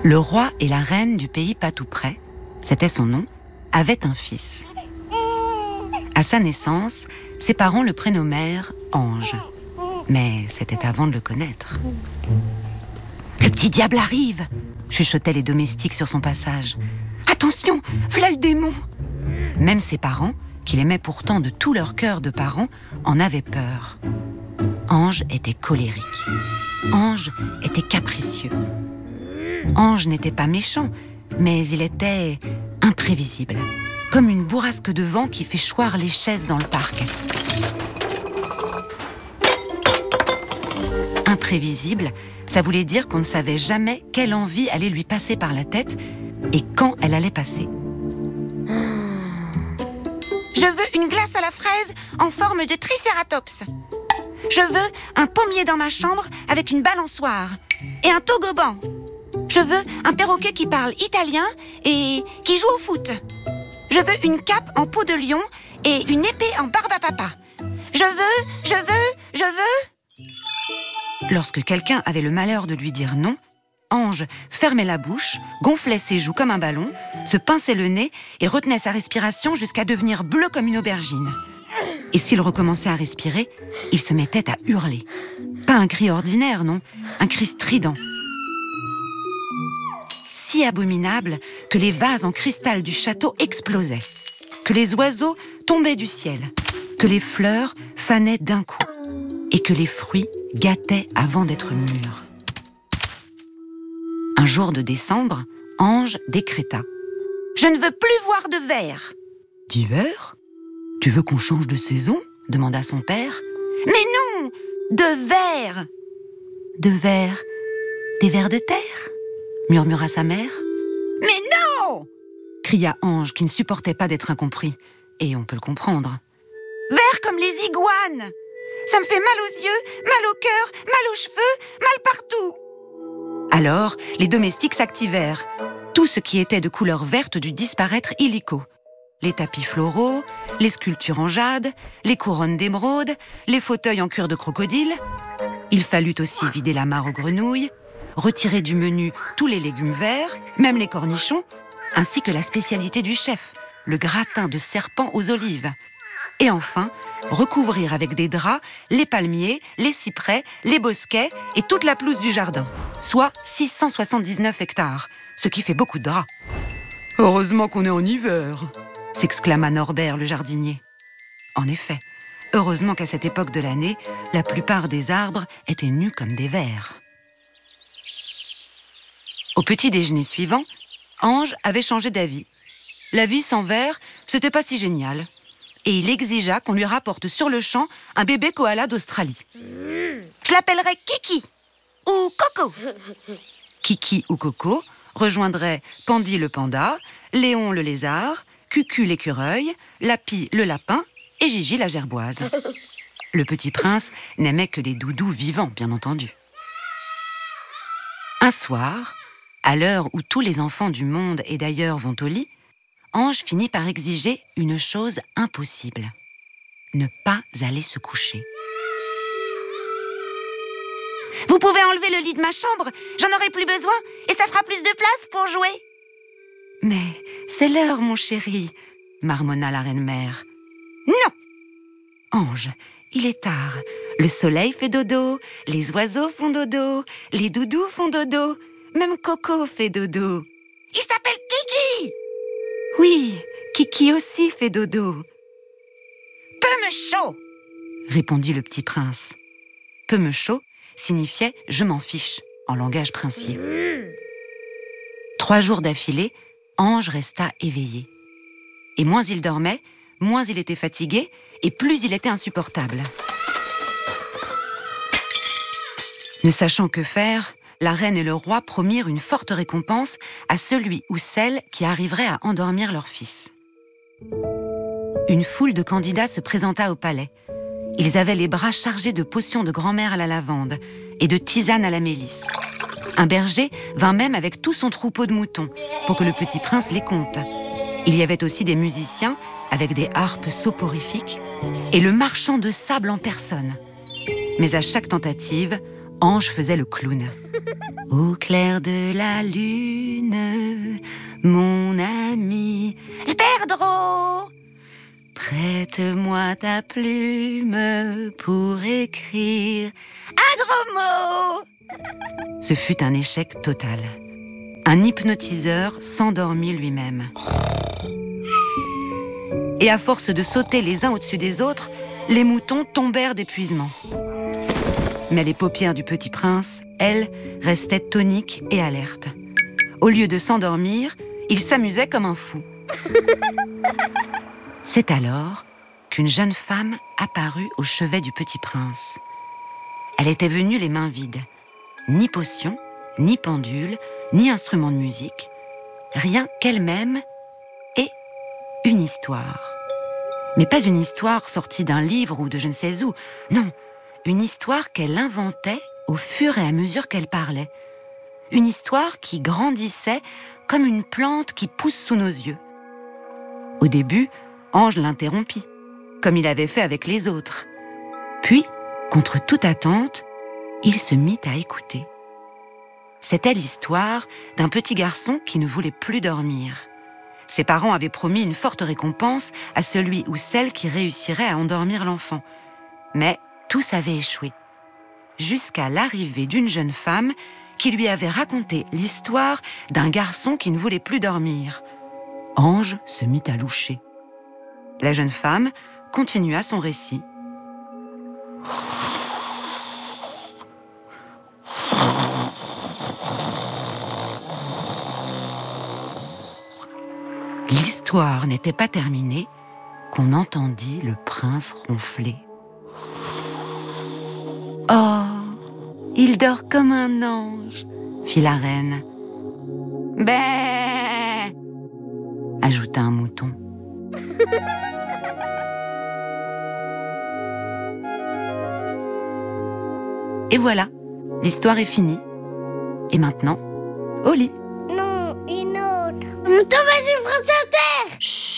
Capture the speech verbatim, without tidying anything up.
Le roi et la reine du pays pas tout près, c'était son nom, avaient un fils. À sa naissance, ses parents le prénommèrent Ange. Mais c'était avant de le connaître. « Le petit diable arrive !» chuchotaient les domestiques sur son passage. « Attention, v'là le démon !» Même ses parents, qui l'aimaient pourtant de tout leur cœur de parents, en avaient peur. Ange était colérique. Ange était capricieux. Ange n'était pas méchant, mais il était imprévisible, comme une bourrasque de vent qui fait choir les chaises dans le parc. Imprévisible, ça voulait dire qu'on ne savait jamais quelle envie allait lui passer par la tête et quand elle allait passer. Je veux une glace à la fraise en forme de tricératops. Je veux un pommier dans ma chambre avec une balançoire et un toboggan. Je veux un perroquet qui parle italien et qui joue au foot. Je veux une cape en peau de lion et une épée en barbe à papa. Je veux, je veux, je veux... Lorsque quelqu'un avait le malheur de lui dire non, Ange fermait la bouche, gonflait ses joues comme un ballon, se pinçait le nez et retenait sa respiration jusqu'à devenir bleu comme une aubergine. Et s'il recommençait à respirer, il se mettait à hurler. Pas un cri ordinaire, non, un cri strident. Si abominable que les vases en cristal du château explosaient, que les oiseaux tombaient du ciel, que les fleurs fanaient d'un coup et que les fruits gâtaient avant d'être mûrs. Un jour de décembre, Ange décréta « Je ne veux plus voir de verre !»« D'hiver ? Tu veux qu'on change de saison ?» demanda son père. « Mais non, de verre !»« De verre ? Des vers de terre ?» murmura sa mère. « Mais non !» cria Ange qui ne supportait pas d'être incompris. Et on peut le comprendre. « Vert comme les iguanes ! Ça me fait mal aux yeux, mal au cœur, mal aux cheveux, mal partout !» Alors, les domestiques s'activèrent. Tout ce qui était de couleur verte dut disparaître illico. Les tapis floraux, les sculptures en jade, les couronnes d'émeraude, les fauteuils en cuir de crocodile. Il fallut aussi vider la mare aux grenouilles, retirer du menu tous les légumes verts, même les cornichons, ainsi que la spécialité du chef, le gratin de serpent aux olives. Et enfin, recouvrir avec des draps les palmiers, les cyprès, les bosquets et toute la pelouse du jardin, soit six cent soixante-dix-neuf hectares, ce qui fait beaucoup de draps. « Heureusement qu'on est en hiver !» s'exclama Norbert le jardinier. En effet, heureusement qu'à cette époque de l'année, la plupart des arbres étaient nus comme des vers. Au petit déjeuner suivant, Ange avait changé d'avis. La vie sans verre, c'était pas si génial. Et il exigea qu'on lui rapporte sur le champ un bébé koala d'Australie. Je l'appellerai Kiki ou Coco. Kiki ou Coco rejoindraient Pandy le panda, Léon le lézard, Cucu l'écureuil, Lapi le lapin et Gigi la gerboise. Le petit prince n'aimait que les doudous vivants, bien entendu. Un soir, à l'heure où tous les enfants du monde et d'ailleurs vont au lit, Ange finit par exiger une chose impossible. Ne pas aller se coucher. « Vous pouvez enlever le lit de ma chambre, j'en aurai plus besoin et ça fera plus de place pour jouer. » « Mais c'est l'heure, mon chéri, » marmonna la reine-mère. « Non !»« Ange, il est tard. Le soleil fait dodo, les oiseaux font dodo, les doudous font dodo, même Coco fait dodo. »« Il s'appelle Kiki !»« Oui, Kiki aussi fait dodo. »« Peu me chaud !» répondit le petit prince. Peu me chaud signifiait « je m'en fiche » en langage princier. Trois jours d'affilée, Ange resta éveillé. Et moins il dormait, moins il était fatigué et plus il était insupportable. Ne sachant que faire, la reine et le roi promirent une forte récompense à celui ou celle qui arriverait à endormir leur fils. Une foule de candidats se présenta au palais. Ils avaient les bras chargés de potions de grand-mère à la lavande et de tisanes à la mélisse. Un berger vint même avec tout son troupeau de moutons pour que le petit prince les compte. Il y avait aussi des musiciens avec des harpes soporifiques et le marchand de sable en personne. Mais à chaque tentative, Ange faisait le clown. Au clair de la lune, mon ami Pedro! Prête-moi ta plume pour écrire Un gros mot! Ce fut un échec total. Un hypnotiseur s'endormit lui-même. Et à force de sauter les uns au-dessus des autres, les moutons tombèrent d'épuisement. Mais les paupières du petit prince, elles, restaient toniques et alertes. Au lieu de s'endormir, il s'amusait comme un fou. C'est alors qu'une jeune femme apparut au chevet du petit prince. Elle était venue les mains vides. Ni potion, ni pendule, ni instrument de musique. Rien qu'elle-même et une histoire. Mais pas une histoire sortie d'un livre ou de je ne sais où. Non, une histoire qu'elle inventait au fur et à mesure qu'elle parlait. Une histoire qui grandissait comme une plante qui pousse sous nos yeux. Au début, Ange l'interrompit, comme il avait fait avec les autres. Puis, contre toute attente, il se mit à écouter. C'était l'histoire d'un petit garçon qui ne voulait plus dormir. Ses parents avaient promis une forte récompense à celui ou celle qui réussirait à endormir l'enfant. Mais tous avaient échoué, jusqu'à l'arrivée d'une jeune femme qui lui avait raconté l'histoire d'un garçon qui ne voulait plus dormir. Ange se mit à loucher. La jeune femme continua son récit. L'histoire n'était pas terminée qu'on entendit le prince ronfler. « Oh, il dort comme un ange !» fit la reine. « Bé !» ajouta un mouton. Et voilà, l'histoire est finie. Et maintenant, au lit. Non, une autre. On tombe du France Inter. Chut!